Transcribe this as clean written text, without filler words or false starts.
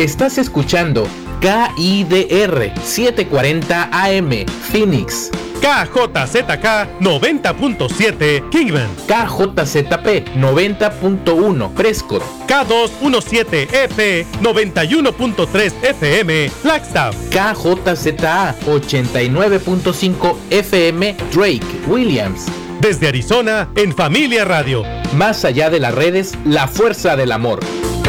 Estás escuchando KIDR 740 AM, Phoenix. KJZK 90.7 Kingman, KJZP 90.1 Prescott, K217F 91.3 FM Flagstaff, KJZA 89.5 FM Drake, Williams. Desde Arizona, en Familia Radio. Más allá de las redes, la fuerza del amor.